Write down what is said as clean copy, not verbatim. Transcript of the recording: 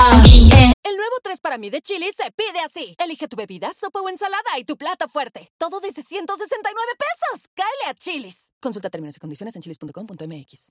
El nuevo 3 para mí de Chili's se pide así. Elige tu bebida, sopa o ensalada y tu plato fuerte. Todo desde $169 pesos. ¡Cáele a Chili's! Consulta términos y condiciones en chilis.com.mx.